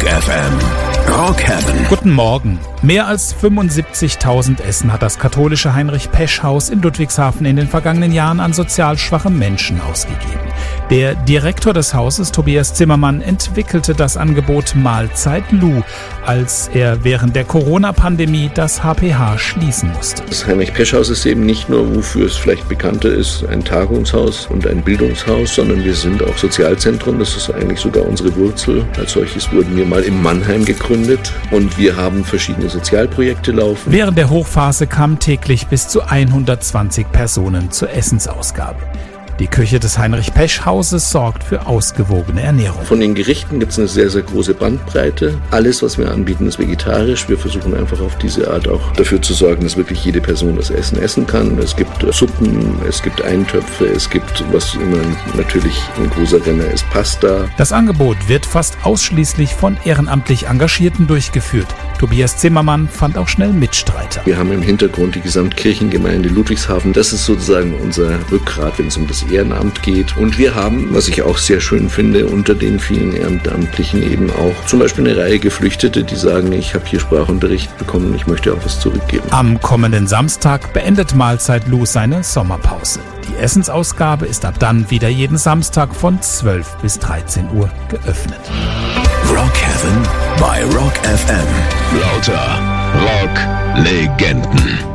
Rock FM. Rock Heaven. Guten Morgen. Mehr als 75.000 Essen hat das katholische Heinrich-Pesch-Haus in Ludwigshafen in den vergangenen Jahren an sozial schwache Menschen ausgegeben. Der Direktor des Hauses, Tobias Zimmermann, entwickelte das Angebot Mahlzeit Lou, als er während der Corona-Pandemie das HPH schließen musste. Das Heinrich-Pesch-Haus ist eben nicht nur, wofür es vielleicht bekannter ist, ein Tagungshaus und ein Bildungshaus, sondern wir sind auch Sozialzentrum. Das ist eigentlich sogar unsere Wurzel. Als solches wurden wir mal in Mannheim gegründet und wir haben verschiedene Sozialprojekte laufen. Während der Hochphase kamen täglich bis zu 120 Personen zur Essensausgabe. Die Küche des Heinrich-Pesch-Hauses sorgt für ausgewogene Ernährung. Von den Gerichten gibt es eine sehr, sehr große Bandbreite. Alles, was wir anbieten, ist vegetarisch. Wir versuchen einfach auf diese Art auch dafür zu sorgen, dass wirklich jede Person das Essen essen kann. Es gibt Suppen, es gibt Eintöpfe, es gibt, was immer natürlich ein großer Renner ist, Pasta. Das Angebot wird fast ausschließlich von ehrenamtlich Engagierten durchgeführt. Tobias Zimmermann fand auch schnell Mitstreiter. Wir haben im Hintergrund die Gesamtkirchengemeinde Ludwigshafen. Das ist sozusagen unser Rückgrat, wenn es um das Ehrenamt geht. Und wir haben, was ich auch sehr schön finde, unter den vielen Ehrenamtlichen eben auch zum Beispiel eine Reihe Geflüchtete, die sagen, ich habe hier Sprachunterricht bekommen, ich möchte auch was zurückgeben. Am kommenden Samstag beendet Mahlzeit Lou seine Sommerpause. Die Essensausgabe ist ab dann wieder jeden Samstag von 12 bis 13 Uhr geöffnet. Rock Heaven bei Rock FM. Lauter Rock-Legenden.